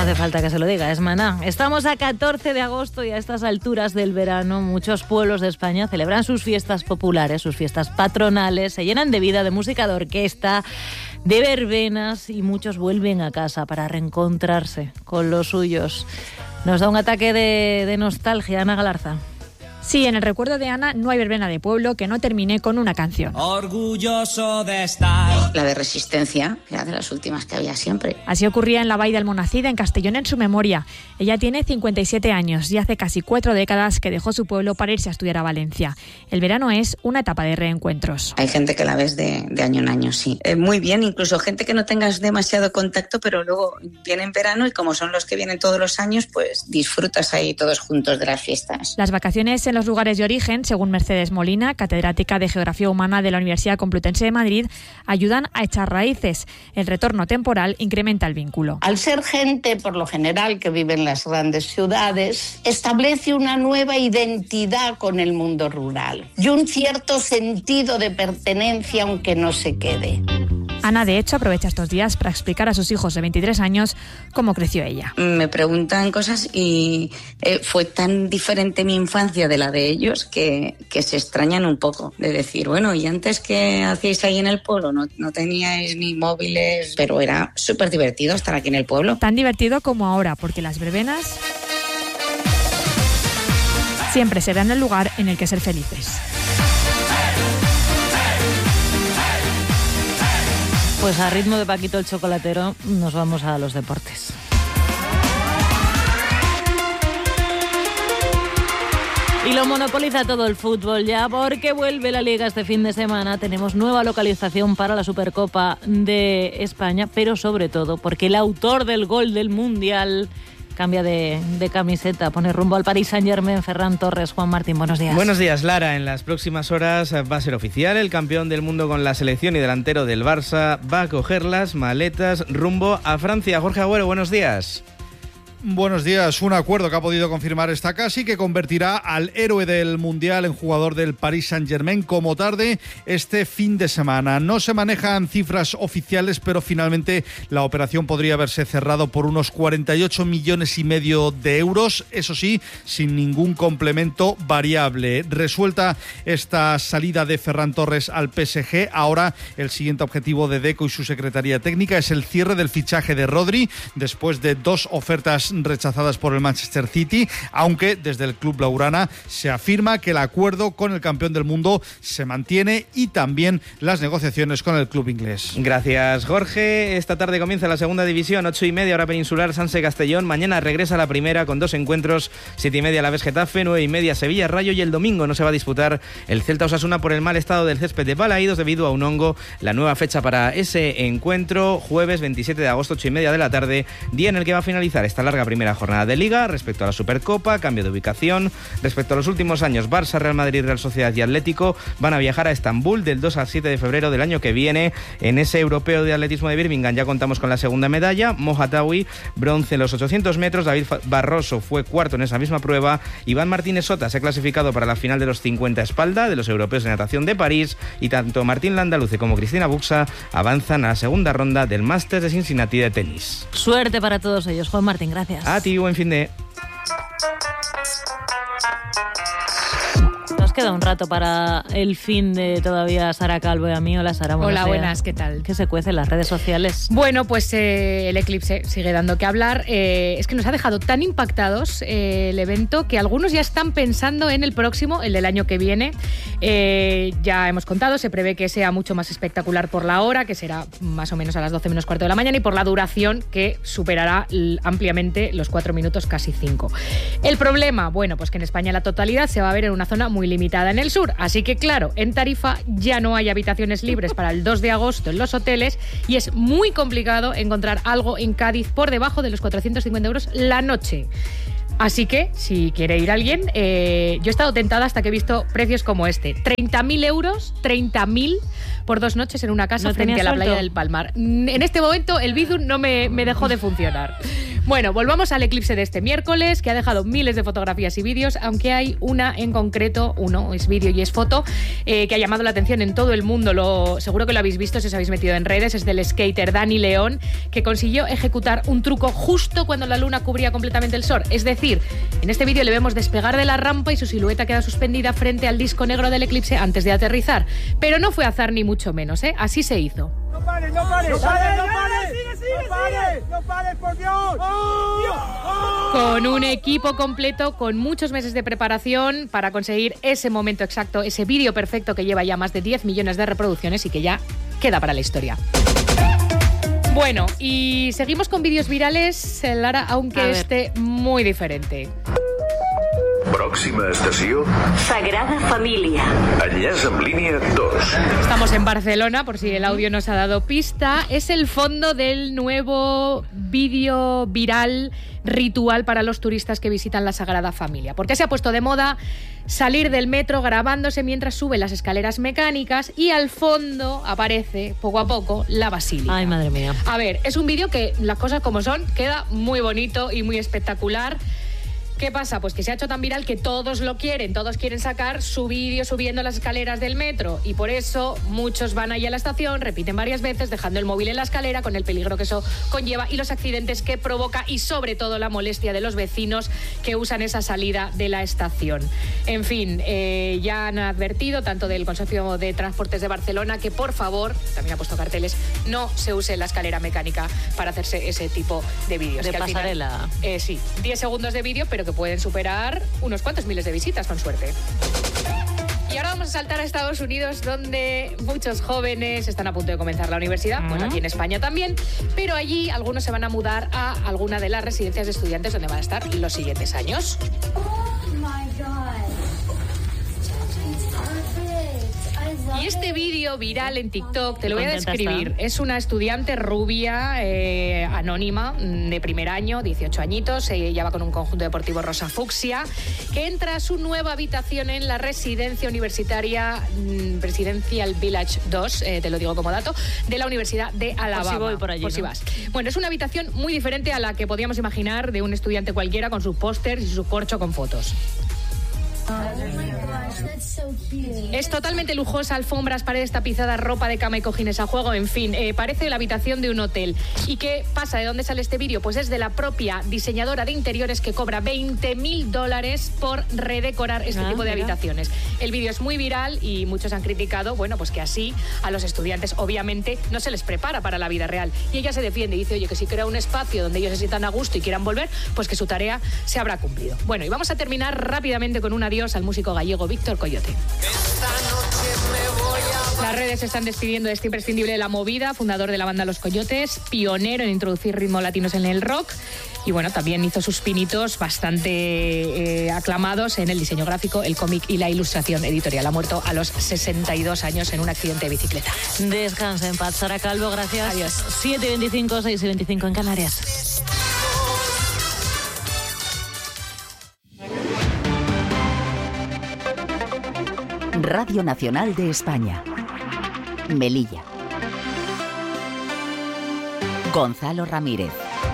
hace falta que se lo diga, es Maná. Estamos a 14 de agosto y a estas alturas del verano muchos pueblos de España celebran sus fiestas populares, sus fiestas patronales, se llenan de vida, de música de orquesta, de verbenas y muchos vuelven a casa para reencontrarse con los suyos. Nos da un ataque de nostalgia, Ana Galarza. Sí, en el recuerdo de Ana no hay verbena de pueblo que no termine con una canción. Orgulloso de estar. La de Resistencia, que era de las últimas que había siempre. Así ocurría en la Vall d'Almonacida, en Castellón, en su memoria. Ella tiene 57 años y hace casi 4 décadas que dejó su pueblo para irse a estudiar a Valencia. El verano es una etapa de reencuentros. Hay gente que la ves de año en año, sí. Muy bien, incluso gente que no tengas demasiado contacto, pero luego viene en verano y como son los que vienen todos los años, pues disfrutas ahí todos juntos de las fiestas. Las vacaciones en los lugares de origen, según Mercedes Molina, catedrática de Geografía Humana de la Universidad Complutense de Madrid, ayudan a echar raíces. El retorno temporal incrementa el vínculo. Al ser gente, por lo general, que vive en las grandes ciudades, establece una nueva identidad con el mundo rural y un cierto sentido de pertenencia, aunque no se quede. Ana, de hecho, aprovecha estos días para explicar a sus hijos de 23 años cómo creció ella. Me preguntan cosas y fue tan diferente mi infancia de la de ellos que se extrañan un poco. De decir, bueno, ¿y antes qué hacíais ahí en el pueblo? No teníais ni móviles, pero era súper divertido estar aquí en el pueblo. Tan divertido como ahora, porque las verbenas siempre serán el lugar en el que ser felices. Pues a ritmo de Paquito el Chocolatero nos vamos a los deportes. Y lo monopoliza todo el fútbol ya porque vuelve la Liga este fin de semana. Tenemos nueva localización para la Supercopa de España, pero sobre todo porque el autor del gol del Mundial cambia de camiseta, pone rumbo al Paris Saint-Germain. Ferran Torres. Juan Martín, buenos días. Buenos días, Lara. En las próximas horas va a ser oficial. El campeón del mundo con la selección y delantero del Barça va a coger las maletas rumbo a Francia. Jorge Agüero, buenos días. Buenos días. Un acuerdo que ha podido confirmar esta casa y que convertirá al héroe del Mundial en jugador del Paris Saint-Germain como tarde este fin de semana. No se manejan cifras oficiales, pero finalmente la operación podría haberse cerrado por unos 48,5 millones de euros, eso sí, sin ningún complemento variable. Resuelta esta salida de Ferran Torres al PSG, ahora el siguiente objetivo de Deco y su secretaría técnica es el cierre del fichaje de Rodri, después de 2 ofertas rechazadas por el Manchester City, aunque desde el club blaugrana se afirma que el acuerdo con el campeón del mundo se mantiene y también las negociaciones con el club inglés. Gracias, Jorge. Esta tarde comienza la segunda división, 8:30 hora peninsular, Sanse Castellón. Mañana regresa la primera con 2 encuentros, 7:30 Alavés Getafe, 9:30 Sevilla Rayo, y el domingo no se va a disputar el Celta Osasuna por el mal estado del césped de Balaídos debido a un hongo. La nueva fecha para ese encuentro, jueves 27 de agosto, 8:30 de la tarde, día en el que va a finalizar esta larga primera jornada de Liga. Respecto a la Supercopa, cambio de ubicación. Respecto a los últimos años, Barça, Real Madrid, Real Sociedad y Atlético van a viajar a Estambul del 2 al 7 de febrero del año que viene. En ese europeo de atletismo de Birmingham ya contamos con la segunda medalla. Mo Hatawi, bronce en los 800 metros. David Barroso fue cuarto en esa misma prueba. Iván Martínez Sota se ha clasificado para la final de los 50 espalda de los europeos de natación de París. Y tanto Martín Landaluce como Cristina Buxa avanzan a la segunda ronda del Masters de Cincinnati de tenis. Suerte para todos ellos. Juan Martín, gracias. A ti, buen fin de... Nos queda un rato para el fin de todavía Sara Calvo y a mí. Hola, Sara. Hola, buenas, ¿qué tal? ¿Qué se cuece en las redes sociales? Bueno, pues el eclipse sigue dando que hablar. Es que nos ha dejado tan impactados el evento que algunos ya están pensando en el próximo, el del año que viene. Ya hemos contado, se prevé que sea mucho más espectacular por la hora, que será más o menos a las 12 menos cuarto de la mañana, y por la duración, que superará ampliamente los 4 minutos, casi 5. El problema, bueno, pues que en España la totalidad se va a ver en una zona muy limitada en el sur, así que claro, en Tarifa ya no hay habitaciones libres para el 2 de agosto en los hoteles y es muy complicado encontrar algo en Cádiz por debajo de los 450 euros la noche. Así que, si quiere ir alguien, yo he estado tentada hasta que he visto precios como este. 30.000 euros, 30.000 por 2 noches en una casa frente a la playa del Palmar. En este momento el Bizum no me dejó de funcionar. Bueno, volvamos al eclipse de este miércoles, que ha dejado miles de fotografías y vídeos, aunque hay una en concreto, uno es vídeo y es foto, que ha llamado la atención en todo el mundo. Seguro que lo habéis visto si os habéis metido en redes. Es del skater Dani León, que consiguió ejecutar un truco justo cuando la luna cubría completamente el sol. Es decir, en este vídeo le vemos despegar de la rampa y su silueta queda suspendida frente al disco negro del eclipse antes de aterrizar. Pero no fue azar ni mucho menos, ¿eh? Así se hizo. ¡No pares, no pares! ¡No pares, no pares! ¡Sigue! ¡No pares, por Dios! Con un equipo completo, con muchos meses de preparación para conseguir ese momento exacto, ese vídeo perfecto que lleva ya más de 10 millones de reproducciones y que ya queda para la historia. Bueno, y seguimos con vídeos virales, Lara, aunque esté muy diferente. Pròxima estació Sagrada Família. Enllaç amb línia 2. Estamos en Barcelona, por si el audio nos ha dado pista. Es el fondo del nuevo vídeo viral ritual para los turistas que visitan la Sagrada Familia. Porque se ha puesto de moda salir del metro grabándose mientras sube las escaleras mecánicas y al fondo aparece, poco a poco, la basílica. Ay, madre mía. A ver, es un vídeo que, las cosas como son, queda muy bonito y muy espectacular. ¿Qué pasa? Pues que se ha hecho tan viral que todos lo quieren, todos quieren sacar su vídeo subiendo las escaleras del metro y por eso muchos van ahí a la estación, repiten varias veces, dejando el móvil en la escalera con el peligro que eso conlleva y los accidentes que provoca y sobre todo la molestia de los vecinos que usan esa salida de la estación. En fin, ya han advertido tanto del Consorcio de Transportes de Barcelona que por favor, también ha puesto carteles, no se use la escalera mecánica para hacerse ese tipo de vídeos. De que pasarela. Al final, sí, 10 segundos de vídeo, pero que pueden superar unos cuantos miles de visitas, con suerte. Y ahora vamos a saltar a Estados Unidos, donde muchos jóvenes están a punto de comenzar la universidad, bueno, aquí en España también, pero allí algunos se van a mudar a alguna de las residencias de estudiantes donde van a estar los siguientes años. Y este vídeo viral en TikTok, te lo voy a describir. Es una estudiante rubia, anónima, de primer año, 18 añitos, ella va con un conjunto deportivo rosa fucsia, que entra a su nueva habitación en la residencia universitaria Presidential Village 2, te lo digo como dato, de la Universidad de Alabama. Por si voy por allí, por si ¿no? vas. Bueno, es una habitación muy diferente a la que podíamos imaginar de un estudiante cualquiera con sus pósters y su corcho con fotos. Es totalmente lujosa, alfombras, paredes tapizadas, ropa de cama y cojines a juego, en fin, parece la habitación de un hotel. ¿Y qué pasa? ¿De dónde sale este vídeo? Pues es de la propia diseñadora de interiores que cobra $20.000 por redecorar este tipo de habitaciones. El vídeo es muy viral y muchos han criticado, bueno, pues que así a los estudiantes obviamente no se les prepara para la vida real. Y ella se defiende y dice, oye, que si crea un espacio donde ellos se sientan a gusto y quieran volver, pues que su tarea se habrá cumplido. Bueno, y vamos a terminar rápidamente con un adiós al músico gallego Víctor Coyote. Las redes se están despidiendo de este imprescindible de la movida, fundador de la banda Los Coyotes, pionero en introducir ritmos latinos en el rock y bueno, también hizo sus pinitos bastante aclamados en el diseño gráfico, el cómic y la ilustración editorial. Ha muerto a los 62 años en un accidente de bicicleta. Descansa en paz, Sara Calvo, gracias. Adiós. 7:25, 6:25 en Canarias. Radio Nacional de España. Melilla. Gonzalo Ramírez.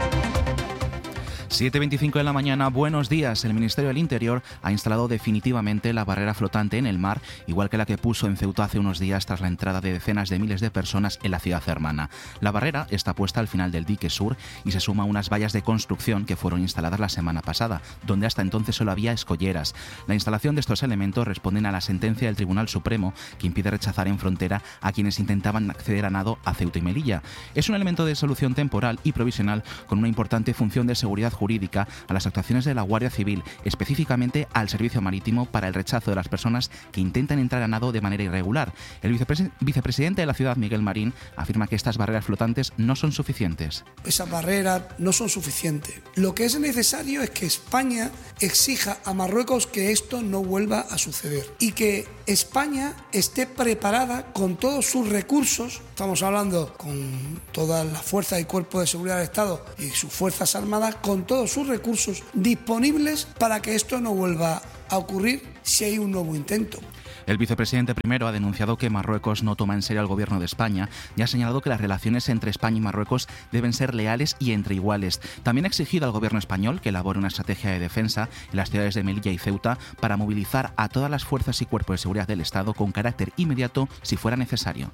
7:25 de la mañana, buenos días. El Ministerio del Interior ha instalado definitivamente la barrera flotante en el mar, igual que la que puso en Ceuta hace unos días tras la entrada de decenas de miles de personas en la ciudad hermana. La barrera está puesta al final del dique sur y se suma a unas vallas de construcción que fueron instaladas la semana pasada, donde hasta entonces solo había escolleras. La instalación de estos elementos responden a la sentencia del Tribunal Supremo que impide rechazar en frontera a quienes intentaban acceder a nado a Ceuta y Melilla. Es un elemento de solución temporal y provisional con una importante función de seguridad jurídica a las actuaciones de la Guardia Civil, específicamente al servicio marítimo para el rechazo de las personas que intentan entrar a nado de manera irregular. El vicepresidente de la ciudad, Miguel Marín, afirma que estas barreras flotantes no son suficientes. Esas barreras no son suficientes. Lo que es necesario es que España exija a Marruecos que esto no vuelva a suceder y que España esté preparada con todos sus recursos, estamos hablando con todas las fuerzas y cuerpos de seguridad del Estado y sus fuerzas armadas, con todos sus recursos disponibles para que esto no vuelva a ocurrir si hay un nuevo intento. El vicepresidente primero ha denunciado que Marruecos no toma en serio al gobierno de España y ha señalado que las relaciones entre España y Marruecos deben ser leales y entre iguales. También ha exigido al gobierno español que elabore una estrategia de defensa en las ciudades de Melilla y Ceuta para movilizar a todas las fuerzas y cuerpos de seguridad del Estado con carácter inmediato si fuera necesario.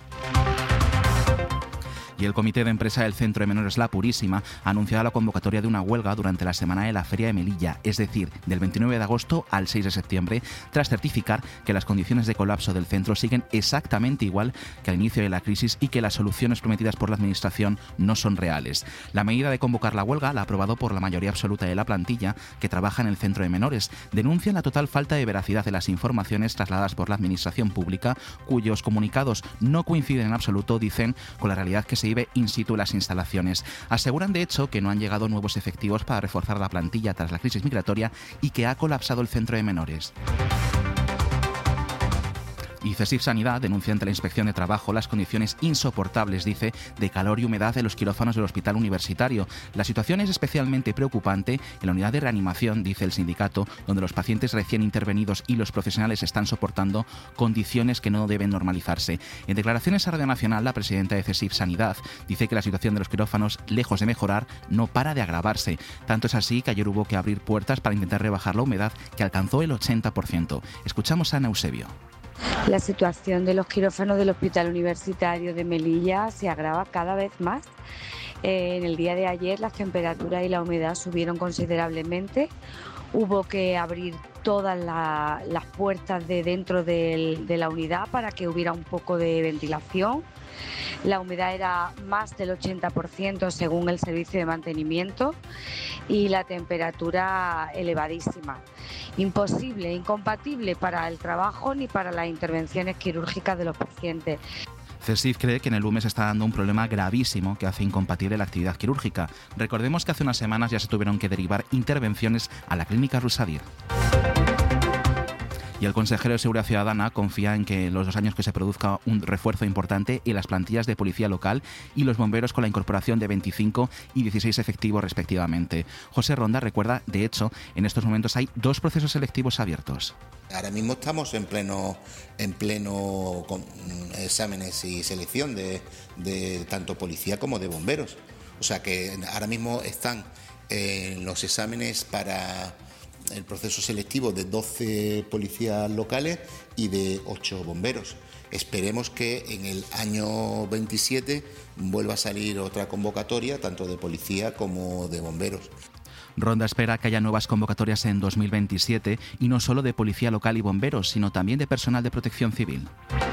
Y el Comité de Empresa del Centro de Menores La Purísima ha anunciado la convocatoria de una huelga durante la semana de la Feria de Melilla, es decir, del 29 de agosto al 6 de septiembre, tras certificar que las condiciones de colapso del centro siguen exactamente igual que al inicio de la crisis y que las soluciones prometidas por la Administración no son reales. La medida de convocar la huelga la ha aprobado por la mayoría absoluta de la plantilla que trabaja en el centro de menores. Denuncian la total falta de veracidad de las informaciones trasladadas por la Administración Pública, cuyos comunicados no coinciden en absoluto, dicen, con la realidad que se vive in situ en las instalaciones. Aseguran, de hecho, que no han llegado nuevos efectivos para reforzar la plantilla tras la crisis migratoria y que ha colapsado el centro de menores. Y CSIF Sanidad denuncia ante la Inspección de Trabajo las condiciones insoportables, dice, de calor y humedad en los quirófanos del Hospital Universitario. La situación es especialmente preocupante en la unidad de reanimación, dice el sindicato, donde los pacientes recién intervenidos y los profesionales están soportando condiciones que no deben normalizarse. En declaraciones a Radio Nacional, la presidenta de CSIF Sanidad dice que la situación de los quirófanos, lejos de mejorar, no para de agravarse. Tanto es así que ayer hubo que abrir puertas para intentar rebajar la humedad, que alcanzó el 80%. Escuchamos a Ana Eusebio. La situación de los quirófanos del Hospital Universitario de Melilla se agrava cada vez más. En el día de ayer las temperaturas y la humedad subieron considerablemente. Hubo que abrir todas las puertas de dentro de la unidad para que hubiera un poco de ventilación. La humedad era más del 80% según el servicio de mantenimiento y la temperatura elevadísima. Imposible, incompatible para el trabajo ni para las intervenciones quirúrgicas de los pacientes. CSIF cree que en el UME se está dando un problema gravísimo que hace incompatible la actividad quirúrgica. Recordemos que hace unas semanas ya se tuvieron que derivar intervenciones a la clínica Rusadir. Y el consejero de Seguridad Ciudadana confía en que en los 2 años que se produzca un refuerzo importante en las plantillas de policía local y los bomberos con la incorporación de 25 y 16 efectivos respectivamente. José Ronda recuerda, de hecho, en estos momentos hay 2 procesos selectivos abiertos. Ahora mismo estamos en pleno con exámenes y selección de tanto policía como de bomberos. O sea que ahora mismo están los exámenes para el proceso selectivo de 12 policías locales y de 8 bomberos. Esperemos que en el año 27 vuelva a salir otra convocatoria, tanto de policía como de bomberos. Ronda espera que haya nuevas convocatorias en 2027 y no solo de policía local y bomberos, sino también de personal de protección civil.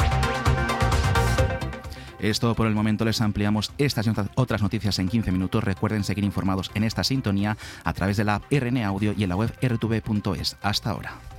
Es todo por el momento. Les ampliamos estas y otras noticias en 15 minutos. Recuerden seguir informados en esta sintonía a través de la app RN Audio y en la web rtv.es. Hasta ahora.